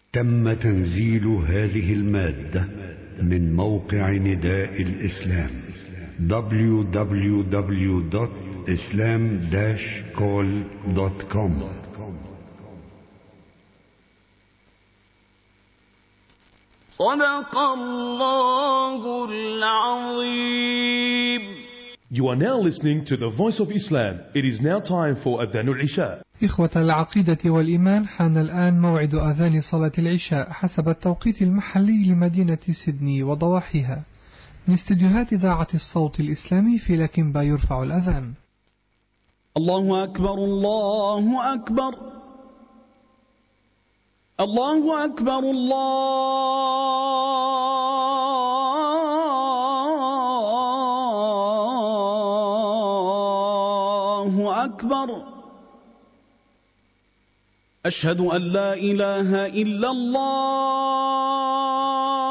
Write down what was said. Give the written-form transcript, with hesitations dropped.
تم تنزيل هذه المادة من موقع نداء الإسلام www.islam-call.com. صدق الله العظيم. You are now listening to the Voice of Islam. It is now time for Adhan al-Isha. إخوة العقيدة والإيمان، حان الآن موعد أذان صلاة العشاء حسب التوقيت المحلي لمدينة سيدني وضواحيها. من استديوهات إذاعة الصوت الإسلامي في لكنبا يرفع الأذان. الله أكبر الله أكبر الله أكبر الله أكبر. أشهد أن لا إله إلا الله